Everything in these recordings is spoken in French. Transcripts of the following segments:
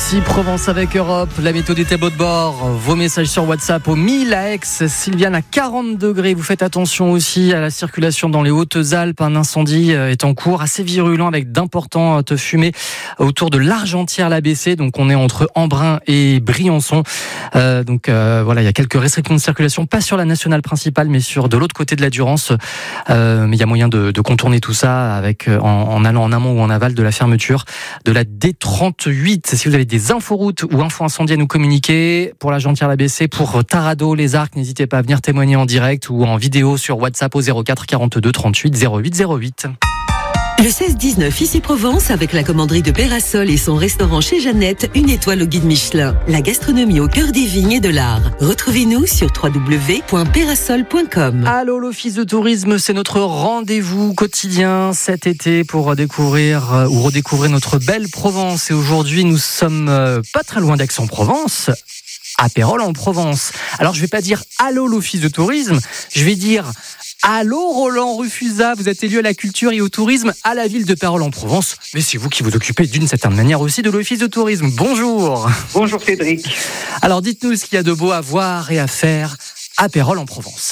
Ici Provence avec Europe, la météo des tableaux de bord. Vos messages sur WhatsApp au 1000 à Aix, Sylviane à 40 degrés. Vous faites attention aussi à la circulation dans les Hautes-Alpes. Un incendie est en cours, assez virulent avec d'importantes fumées autour de l'Argentière-l'ABC. Donc on est entre Embrun et Briançon. Voilà, il y a quelques restrictions de circulation, pas sur la nationale principale, mais sur de l'autre côté de la Durance. Mais il y a moyen de contourner tout ça avec en allant en amont ou en aval de la fermeture de la D38. Si vous avez des inforoutes ou infos incendies à nous communiquer pour l'Argentière-l'ABC, pour Tarado, les Arcs, n'hésitez pas à venir témoigner en direct ou en vidéo sur WhatsApp au 04 42 38 08 08. Le 16-19 ici Provence avec la commanderie de Pérasol et son restaurant chez Jeannette, une étoile au guide Michelin. La gastronomie au cœur des vignes et de l'art. Retrouvez-nous sur www.perasol.com. Allô, l'Office de tourisme, c'est notre rendez-vous quotidien cet été pour découvrir ou redécouvrir notre belle Provence. Et aujourd'hui, nous sommes pas très loin d'Aix-en-Provence, à Pérols en Provence. Alors, je vais pas dire allô l'Office de tourisme, je vais dire allô Roland Rufusat, vous êtes élu à la culture et au tourisme à la ville de Pérols en Provence, mais c'est vous qui vous occupez d'une certaine manière aussi de l'Office de tourisme. Bonjour. Bonjour Cédric. Alors dites-nous ce qu'il y a de beau à voir et à faire à Pérols en Provence.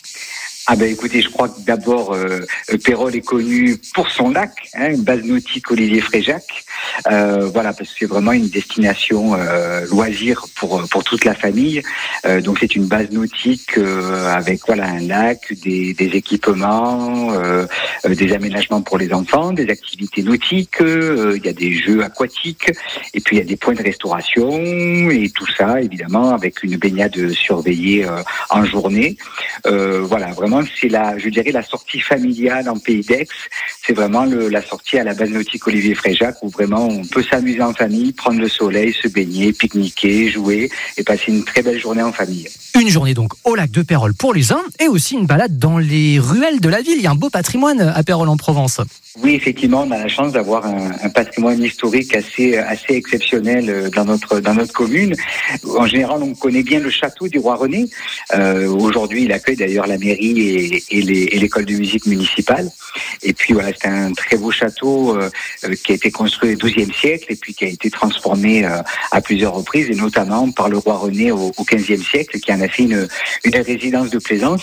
Écoutez, je crois que d'abord Pérols est connu pour son lac, une base nautique Olivier Fréjac. Parce que c'est vraiment une destination loisir pour toute la famille. Donc c'est une base nautique avec un lac, des équipements, des aménagements pour les enfants, des activités nautiques. Il y a des jeux aquatiques et puis il y a des points de restauration et tout ça évidemment avec une baignade surveillée en journée. Vraiment c'est la sortie familiale en Pays d'Aix. C'est vraiment la sortie à la base nautique Olivier Fréjac où vraiment on peut s'amuser en famille, prendre le soleil, se baigner, pique-niquer, jouer et passer une très belle journée en famille. Une journée donc au lac de Pérols pour les uns et aussi une balade dans les ruelles de la ville. Il y a un beau patrimoine à Pérols en Provence. Oui, effectivement, on a la chance d'avoir un patrimoine historique assez exceptionnel dans notre commune. En général, on connaît bien le château du roi René. Aujourd'hui, il accueille d'ailleurs la mairie et l'école de musique municipale. Et puis c'est un très beau château qui a été construit au XIIe siècle et puis qui a été transformé à plusieurs reprises et notamment par le roi René au XVe siècle qui en a fait une résidence de plaisance.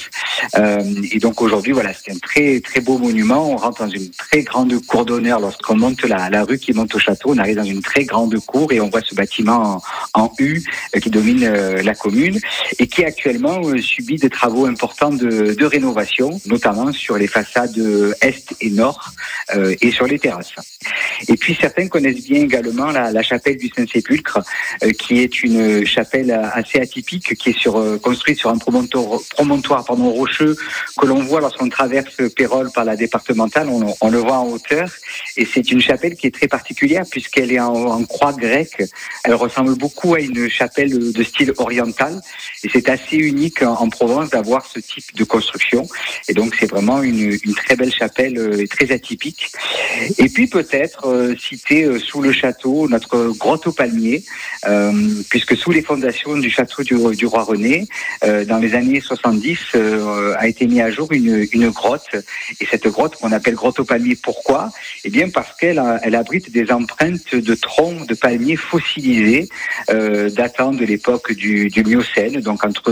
Et donc aujourd'hui, c'est un très très beau monument. On rentre dans une très grande cour d'honneur lorsqu'on monte la rue qui monte au château. On arrive dans une très grande cour et on voit ce bâtiment en U qui domine la commune et qui actuellement subit des travaux importants de rénovation, notamment sur les façades est et nord et sur les terrasses. Et puis certains connaissent bien également la chapelle du Saint-Sépulcre qui est une chapelle assez atypique qui est construite sur un promontoire rocheux que l'on voit lorsqu'on traverse Pérols par la départementale. On le voit en hauteur et c'est une chapelle qui est très particulière puisqu'elle est en croix grecque. Elle ressemble beaucoup à une chapelle de style oriental et c'est assez unique en Provence d'avoir ce type de construction et donc c'est vraiment une très belle chapelle et très atypique. Et puis peut-être citer sous le château notre grotte aux palmiers puisque sous les fondations du château du roi René dans les années 70 a été mis à jour une grotte et cette grotte qu'on appelle grotte aux palmiers. Pourquoi ? Eh bien parce qu'elle abrite des empreintes de troncs de palmiers fossilisés datant de l'époque du Miocène, donc entre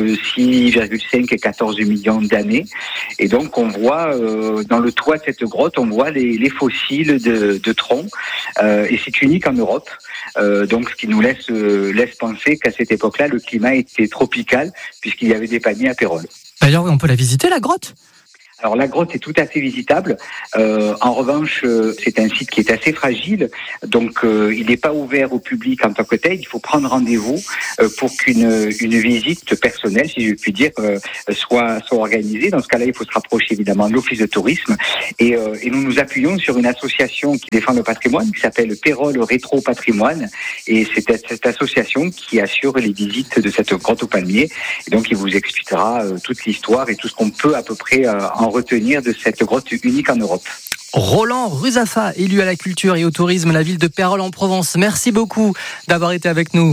6,5 et 14 millions d'années. Et donc on voit dans le toit de cette grotte, on voit les fossiles de troncs et c'est unique en Europe. Donc ce qui nous laisse penser qu'à cette époque-là, le climat était tropical puisqu'il y avait des palmiers à Pérols. D'ailleurs, on peut la visiter la grotte ? Alors la grotte est tout à fait visitable. En revanche, c'est un site qui est assez fragile, donc il n'est pas ouvert au public en tant que tel. Il faut prendre rendez-vous pour qu'une visite personnelle, si je puis dire, soit organisée. Dans ce cas-là, il faut se rapprocher évidemment de l'Office de tourisme et nous nous appuyons sur une association qui défend le patrimoine qui s'appelle Pérols Rétro Patrimoine et c'est cette association qui assure les visites de cette grotte aux palmiers. Et donc il vous expliquera toute l'histoire et tout ce qu'on peut à peu près en retenir de cette grotte unique en Europe. Roland Ruzaffa, élu à la culture et au tourisme, la ville de Pérols en Provence. Merci beaucoup d'avoir été avec nous.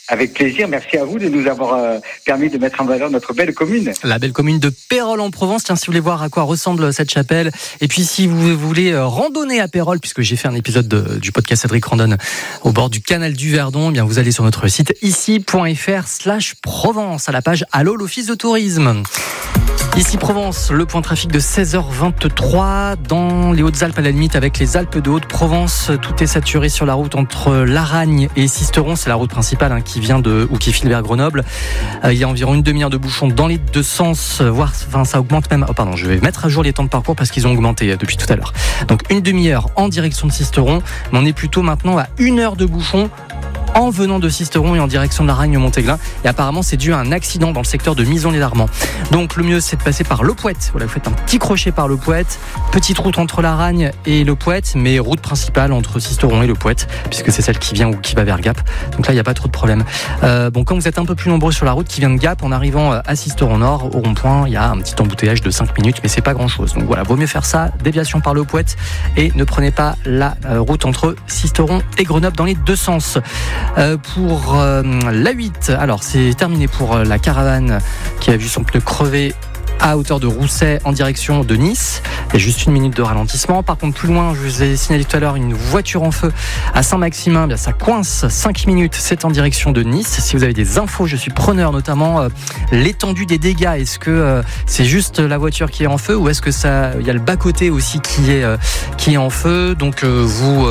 Avec plaisir, merci à vous de nous avoir permis de mettre en valeur notre belle commune. La belle commune de Pérols-en-Provence. Tiens, si vous voulez voir à quoi ressemble cette chapelle, et puis si vous voulez randonner à Pérols, puisque j'ai fait un épisode du podcast Cédric Randonne au bord du canal du Verdon, eh bien vous allez sur notre site ici.fr/Provence à la page Allô l'Office de tourisme. Ici Provence, le point trafic de 16h23 dans les Hautes-Alpes à la limite avec les Alpes de Haute-Provence. Tout est saturé sur la route entre Laragne et Sisteron. C'est la route principale qui file vers Grenoble. Il y a environ une demi-heure de bouchon dans les deux sens, ça augmente même. Je vais mettre à jour les temps de parcours parce qu'ils ont augmenté depuis tout à l'heure. Donc une demi-heure en direction de Sisteron, mais on est plutôt maintenant à 1 heure de bouchon en venant de Sisteron et en direction de Laragne au Montéglin. Et apparemment, c'est dû à un accident dans le secteur de Mison-les-Darmans. Donc, le mieux, c'est de passer par Le Pouet. Voilà, vous faites un petit crochet par Le Pouet. Petite route entre Laragne et Le Pouet, mais route principale entre Sisteron et Le Pouet, puisque c'est celle qui vient ou qui va vers Gap. Donc là, il n'y a pas trop de problème. Quand vous êtes un peu plus nombreux sur la route qui vient de Gap, en arrivant à Sisteron Nord, au rond-point, il y a un petit embouteillage de 5 minutes, mais c'est pas grand-chose. Donc voilà, vaut mieux faire ça, déviation par Le Pouet, et ne prenez pas la route entre Sisteron et Grenoble dans les deux sens. Pour l'A8, alors c'est terminé pour la caravane qui a vu son pneu crever à hauteur de Rousset en direction de Nice. Il y a juste 1 minute de ralentissement. Par contre, plus loin, je vous ai signalé tout à l'heure une voiture en feu à Saint-Maximin. Bien, ça coince 5 minutes. C'est en direction de Nice. Si vous avez des infos, je suis preneur, notamment l'étendue des dégâts. Est-ce que c'est juste la voiture qui est en feu ou est-ce que il y a le bas-côté aussi qui est en feu? Donc vous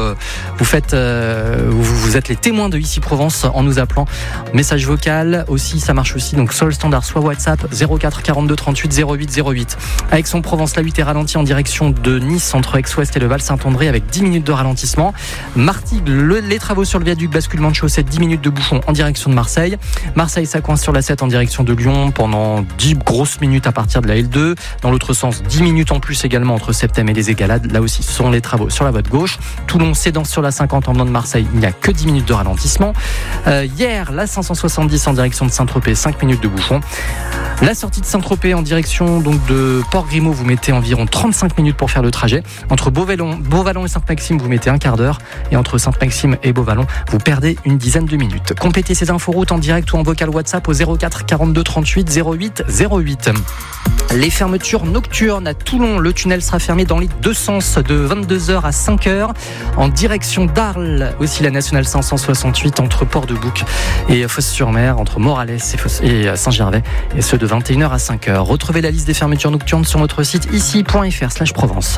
êtes les témoins de Ici Provence en nous appelant. Message vocal aussi, ça marche aussi. Donc sur le standard, soit WhatsApp 04 42 38 08 08. Aix-en-Provence, la 8 est ralentie en direction de Nice entre Aix-Ouest et le Val-Saint-André avec 10 minutes de ralentissement. Martigues, les travaux sur le viaduc, basculement de chaussette, 10 minutes de bouchon en direction de Marseille. Marseille, ça coince sur la 7 en direction de Lyon pendant 10 grosses minutes à partir de la L2. Dans l'autre sens, 10 minutes en plus également entre Septem et les Égalades. Là aussi, ce sont les travaux sur la voie de gauche. Toulon s'édance sur la 50 en venant de Marseille. Il n'y a que 10 minutes de ralentissement. Hier, la 570 en direction de Saint-Tropez, 5 minutes de bouchon. La sortie de Saint-Tropez en direction donc de Port-Grimaud, vous mettez environ 35 minutes pour faire le trajet. Entre Beauvallon et Sainte-Maxime, vous mettez un quart d'heure. Et entre Sainte-Maxime et Beauvallon, vous perdez une dizaine de minutes. Complétez ces inforoutes en direct ou en vocal WhatsApp au 04 42 38 08 08. Les fermetures nocturnes à Toulon. Le tunnel sera fermé dans les deux sens de 22h à 5h. En direction d'Arles, aussi la nationale 568 entre Port-de-Bouc et Fos-sur-Mer, entre Moralès et Saint-Gervais, et ceux de 21h à 5h. Retrouvez la liste des fermetures nocturnes sur notre site ici.fr/Provence.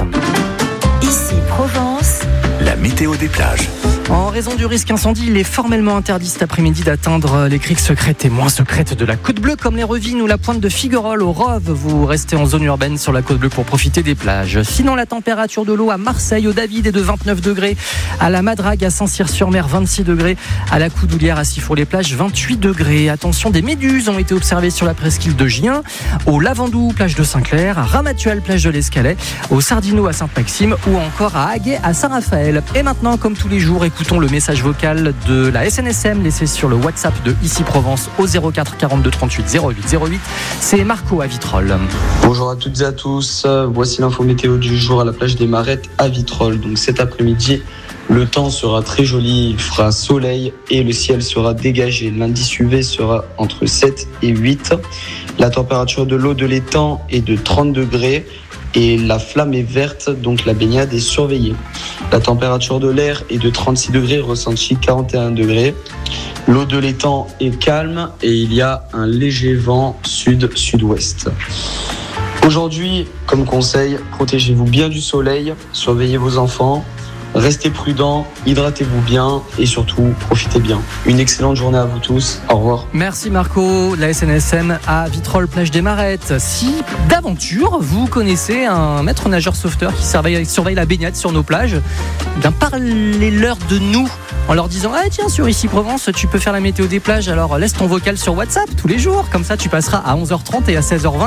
Ici Provence. La météo des plages. En raison du risque incendie, il est formellement interdit cet après-midi d'atteindre les criques secrètes et moins secrètes de la Côte Bleue, comme les Revines ou la pointe de Figuerolles au Rove. Vous restez en zone urbaine sur la Côte Bleue pour profiter des plages. Sinon, la température de l'eau à Marseille, au David, est de 29 degrés. À la Madrague, à Saint-Cyr-sur-Mer, 26 degrés. À la Coudoulière, à Sifour-les-Plages, 28 degrés. Attention, des méduses ont été observées sur la presqu'île de Gien, au Lavandou, plage de Saint-Clair, à Ramatuelle, plage de l'Escalet, au Sardinot à Sainte-Maxime ou encore à Aguet à Saint-Raphaël. Et maintenant, comme tous les jours, écoutons le message vocal de la SNSM laissé sur le WhatsApp de Ici Provence au 04 42 38 08 08. C'est Marco à Vitrolles. Bonjour à toutes et à tous. Voici l'info météo du jour à la plage des Marettes à Vitrolles. Donc cet après-midi, le temps sera très joli, il fera soleil et le ciel sera dégagé. L'indice UV sera entre 7 et 8. La température de l'eau de l'étang est de 30 degrés. Et la flamme est verte, donc la baignade est surveillée. La température de l'air est de 36 degrés, ressenti 41 degrés. L'eau de l'étang est calme et il y a un léger vent sud-sud-ouest. Aujourd'hui, comme conseil, protégez-vous bien du soleil, surveillez vos enfants, restez prudents, hydratez-vous bien et surtout, profitez bien. Une excellente journée à vous tous. Au revoir. Merci Marco, la SNSM à Vitrolles, plage des Marettes. Si d'aventure vous connaissez un maître nageur sauveteur qui surveille la baignade sur nos plages, bien parlez-leur de nous en leur disant « Ah tiens, sur Ici Provence, tu peux faire la météo des plages, alors laisse ton vocal sur WhatsApp tous les jours. Comme ça, tu passeras à 11h30 et à 16h20.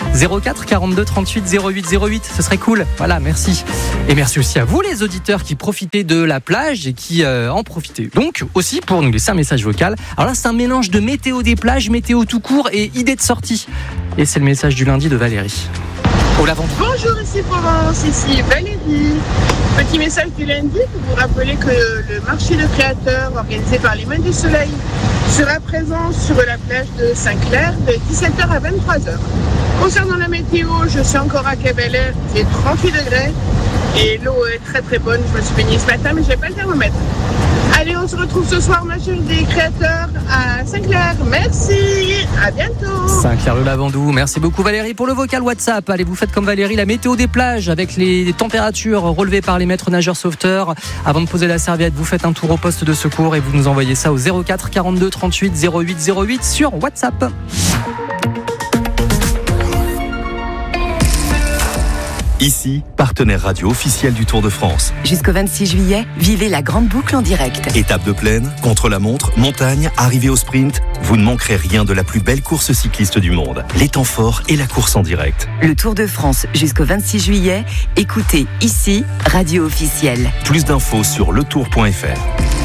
04 42 38 08 08. Ce serait cool. Voilà, merci. Et merci aussi à vous les auditeurs qui profitez de la plage et qui en profitez donc aussi pour nous laisser un message vocal. Alors là, c'est un mélange de météo des plages, météo tout court et idées de sortie. Et c'est le message du lundi de Valérie. Au Lavandou. Bonjour, ici Provence, ici Valérie. Petit message du lundi pour vous rappeler que le marché de créateurs organisé par les Mains du Soleil sera présent sur la plage de Saint-Clair de 17h à 23h. Concernant la météo, je suis encore à Cap-Bel-Air, il fait 38 degrés et l'eau est très très bonne. Je me suis baignée ce matin mais je n'ai pas le thermomètre. Allez, on se retrouve ce soir, match des créateurs à Saint-Clair. Merci, à bientôt. Saint-Clair-le-Lavandou. Merci beaucoup Valérie pour le vocal WhatsApp. Allez, vous faites comme Valérie, la météo des plages avec les températures relevées par les maîtres nageurs sauveteurs. Avant de poser la serviette, vous faites un tour au poste de secours et vous nous envoyez ça au 04 42 38 08 08 sur WhatsApp. Ici, partenaire radio officiel du Tour de France. Jusqu'au 26 juillet, vivez la grande boucle en direct. Étape de plaine, contre-la-montre, montagne, arrivée au sprint, vous ne manquerez rien de la plus belle course cycliste du monde. Les temps forts et la course en direct. Le Tour de France jusqu'au 26 juillet, écoutez ici, radio officielle. Plus d'infos sur letour.fr.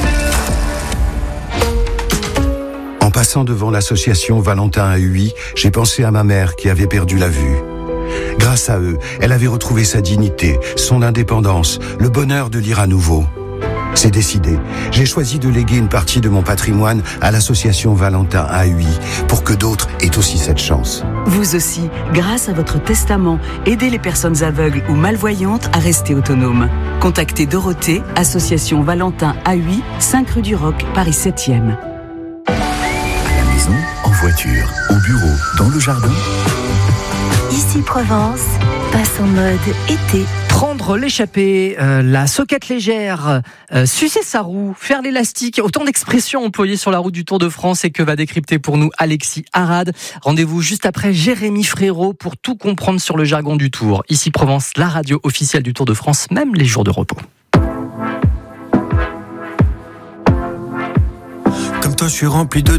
En passant devant l'association Valentin AUI, j'ai pensé à ma mère qui avait perdu la vue. Grâce à eux, elle avait retrouvé sa dignité, son indépendance, le bonheur de lire à nouveau. C'est décidé. J'ai choisi de léguer une partie de mon patrimoine à l'association Valentin AUI pour que d'autres aient aussi cette chance. Vous aussi, grâce à votre testament, aidez les personnes aveugles ou malvoyantes à rester autonomes. Contactez Dorothée, association Valentin AUI, 5 rue du Roc, Paris 7e. À la maison, en voiture, au bureau, dans le jardin. Ici Provence, passe en mode été. Prendre l'échappée, la soquette légère, sucer sa roue, faire l'élastique, autant d'expressions employées sur la route du Tour de France et que va décrypter pour nous Alexis Arad. Rendez-vous juste après Jérémy Frérot pour tout comprendre sur le jargon du Tour. Ici Provence, la radio officielle du Tour de France, même les jours de repos. Comme toi, je suis rempli de